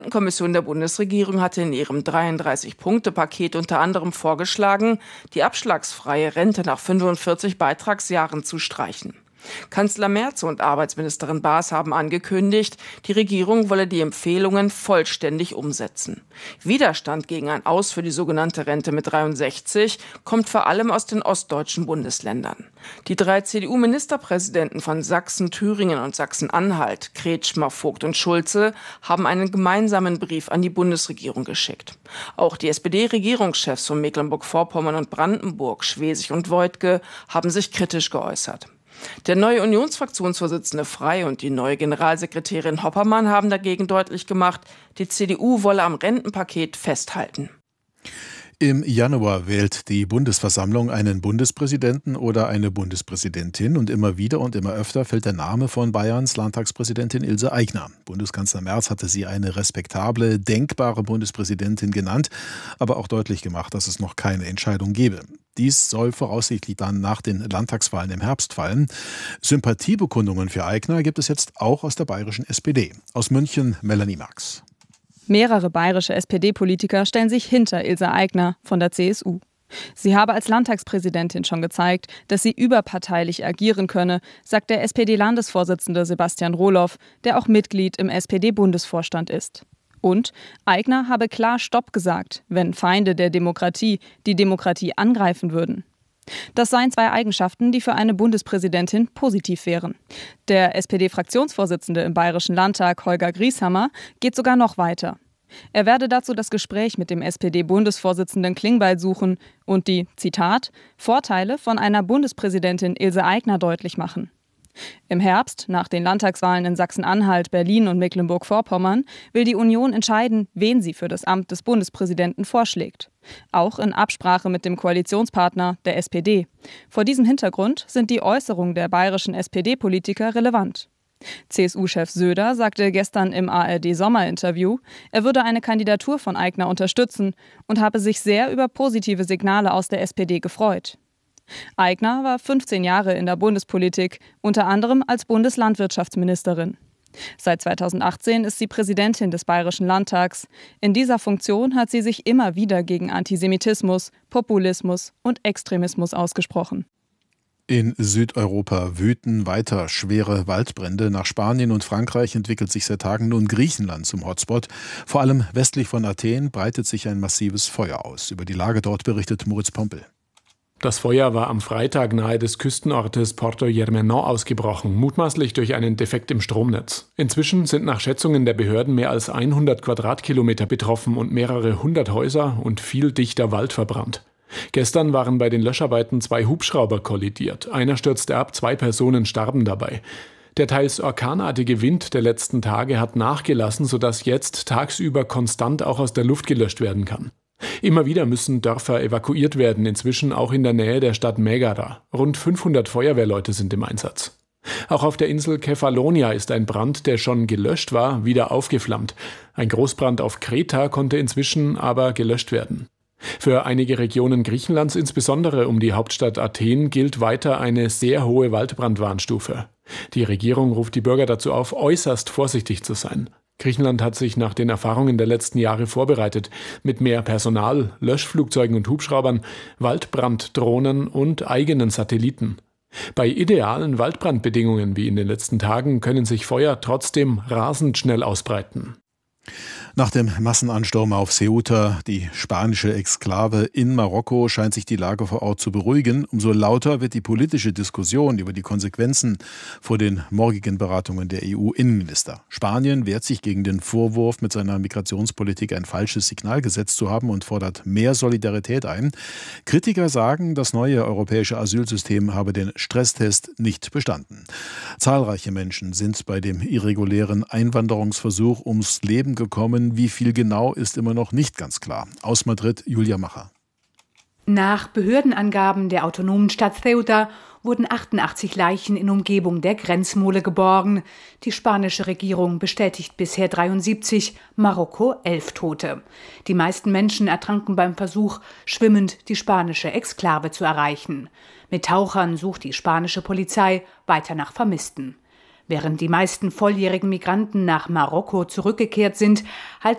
Die Kommission der Bundesregierung hatte in ihrem 33-Punkte-Paket unter anderem vorgeschlagen, die abschlagsfreie Rente nach 45 Beitragsjahren zu streichen. Kanzler Merz und Arbeitsministerin Baas haben angekündigt, die Regierung wolle die Empfehlungen vollständig umsetzen. Widerstand gegen ein Aus für die sogenannte Rente mit 63 kommt vor allem aus den ostdeutschen Bundesländern. Die 3 CDU-Ministerpräsidenten von Sachsen, Thüringen und Sachsen-Anhalt, Kretschmer, Vogt und Schulze, haben einen gemeinsamen Brief an die Bundesregierung geschickt. Auch die SPD-Regierungschefs von Mecklenburg-Vorpommern und Brandenburg, Schwesig und Woidke, haben sich kritisch geäußert. Der neue Unionsfraktionsvorsitzende Frey und die neue Generalsekretärin Hoppermann haben dagegen deutlich gemacht, die CDU wolle am Rentenpaket festhalten. Im Januar wählt die Bundesversammlung einen Bundespräsidenten oder eine Bundespräsidentin und immer wieder und immer öfter fällt der Name von Bayerns Landtagspräsidentin Ilse Aigner. Bundeskanzler Merz hatte sie eine respektable, denkbare Bundespräsidentin genannt, aber auch deutlich gemacht, dass es noch keine Entscheidung gebe. Dies soll voraussichtlich dann nach den Landtagswahlen im Herbst fallen. Sympathiebekundungen für Aigner gibt es jetzt auch aus der bayerischen SPD. Aus München Melanie Marx. Mehrere bayerische SPD-Politiker stellen sich hinter Ilse Aigner von der CSU. Sie habe als Landtagspräsidentin schon gezeigt, dass sie überparteilich agieren könne, sagt der SPD-Landesvorsitzende Sebastian Rohloff, der auch Mitglied im SPD-Bundesvorstand ist. Und Aigner habe klar Stopp gesagt, wenn Feinde der Demokratie die Demokratie angreifen würden. Das seien 2 Eigenschaften, die für eine Bundespräsidentin positiv wären. Der SPD-Fraktionsvorsitzende im Bayerischen Landtag, Holger Grieshammer, geht sogar noch weiter. Er werde dazu das Gespräch mit dem SPD-Bundesvorsitzenden Klingbeil suchen und die, Zitat, Vorteile von einer Bundespräsidentin Ilse Aigner deutlich machen. Im Herbst, nach den Landtagswahlen in Sachsen-Anhalt, Berlin und Mecklenburg-Vorpommern, will die Union entscheiden, wen sie für das Amt des Bundespräsidenten vorschlägt. Auch in Absprache mit dem Koalitionspartner, der SPD. Vor diesem Hintergrund sind die Äußerungen der bayerischen SPD-Politiker relevant. CSU-Chef Söder sagte gestern im ARD-Sommerinterview, er würde eine Kandidatur von Aigner unterstützen und habe sich sehr über positive Signale aus der SPD gefreut. Aigner war 15 Jahre in der Bundespolitik, unter anderem als Bundeslandwirtschaftsministerin. Seit 2018 ist sie Präsidentin des Bayerischen Landtags. In dieser Funktion hat sie sich immer wieder gegen Antisemitismus, Populismus und Extremismus ausgesprochen. In Südeuropa wüten weiter schwere Waldbrände. Nach Spanien und Frankreich entwickelt sich seit Tagen nun Griechenland zum Hotspot. Vor allem westlich von Athen breitet sich ein massives Feuer aus. Über die Lage dort berichtet Moritz Pompel. Das Feuer war am Freitag nahe des Küstenortes Porto Germenon ausgebrochen, mutmaßlich durch einen Defekt im Stromnetz. Inzwischen sind nach Schätzungen der Behörden mehr als 100 Quadratkilometer betroffen und mehrere hundert Häuser und viel dichter Wald verbrannt. Gestern waren bei den Löscharbeiten 2 Hubschrauber kollidiert. Einer stürzte ab, 2 Personen starben dabei. Der teils orkanartige Wind der letzten Tage hat nachgelassen, sodass jetzt tagsüber konstant auch aus der Luft gelöscht werden kann. Immer wieder müssen Dörfer evakuiert werden, inzwischen auch in der Nähe der Stadt Megara. Rund 500 Feuerwehrleute sind im Einsatz. Auch auf der Insel Kefalonia ist ein Brand, der schon gelöscht war, wieder aufgeflammt. Ein Großbrand auf Kreta konnte inzwischen aber gelöscht werden. Für einige Regionen Griechenlands, insbesondere um die Hauptstadt Athen, gilt weiter eine sehr hohe Waldbrandwarnstufe. Die Regierung ruft die Bürger dazu auf, äußerst vorsichtig zu sein. Griechenland hat sich nach den Erfahrungen der letzten Jahre vorbereitet, mit mehr Personal, Löschflugzeugen und Hubschraubern, Waldbranddrohnen und eigenen Satelliten. Bei idealen Waldbrandbedingungen wie in den letzten Tagen können sich Feuer trotzdem rasend schnell ausbreiten. Nach dem Massenansturm auf Ceuta, die spanische Exklave in Marokko, scheint sich die Lage vor Ort zu beruhigen. Umso lauter wird die politische Diskussion über die Konsequenzen vor den morgigen Beratungen der EU-Innenminister. Spanien wehrt sich gegen den Vorwurf, mit seiner Migrationspolitik ein falsches Signal gesetzt zu haben und fordert mehr Solidarität ein. Kritiker sagen, das neue europäische Asylsystem habe den Stresstest nicht bestanden. Zahlreiche Menschen sind bei dem irregulären Einwanderungsversuch ums Leben gekommen. Wie viel genau, ist immer noch nicht ganz klar. Aus Madrid, Julia Macher. Nach Behördenangaben der autonomen Stadt Ceuta wurden 88 Leichen in Umgebung der Grenzmole geborgen. Die spanische Regierung bestätigt bisher 73, Marokko 11 Tote. Die meisten Menschen ertranken beim Versuch, schwimmend die spanische Exklave zu erreichen. Mit Tauchern sucht die spanische Polizei weiter nach Vermissten. Während die meisten volljährigen Migranten nach Marokko zurückgekehrt sind, halten